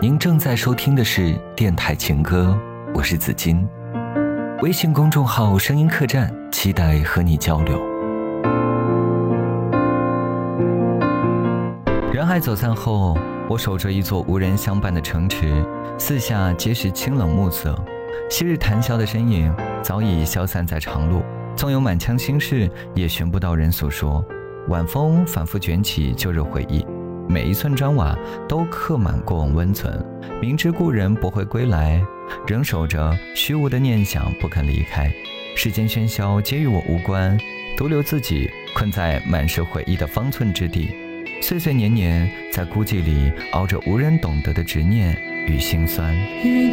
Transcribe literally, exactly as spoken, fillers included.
您正在收听的是电台情歌，我是子金。微信公众号声音客栈，期待和你交流。人海走散后，我守着一座无人相伴的城池，四下皆是清冷暮色。昔日谈笑的身影早已消散在长路，纵有满腔心事，也寻不到人诉说。晚风反复卷起旧日回忆，每一寸砖瓦都刻满过往温存。明知故人不会归来，仍守着虚无的念想不肯离开。世间喧嚣皆与我无关，独留自己困在满是回忆的方寸之地。岁岁年年，在孤寂里熬着无人懂得的执念与心酸。 雨